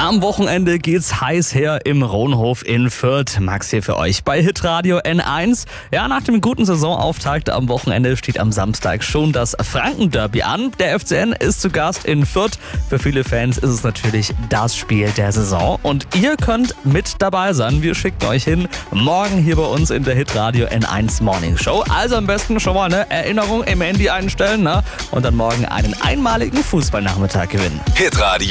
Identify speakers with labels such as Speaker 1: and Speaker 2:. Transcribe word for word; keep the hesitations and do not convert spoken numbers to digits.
Speaker 1: Am Wochenende geht's heiß her im Rohnhof in Fürth. Max hier für euch bei Hitradio N eins. Ja, nach dem guten Saisonauftakt am Wochenende steht am Samstag schon das Franken-Derby an. Der F C N ist zu Gast in Fürth. Für viele Fans ist es natürlich das Spiel der Saison. Und ihr könnt mit dabei sein. Wir schicken euch hin morgen hier bei uns in der Hitradio N eins Morning Show. Also am besten schon mal eine Erinnerung im Handy einstellen, ne? Und dann morgen einen einmaligen Fußballnachmittag gewinnen.
Speaker 2: Hitradio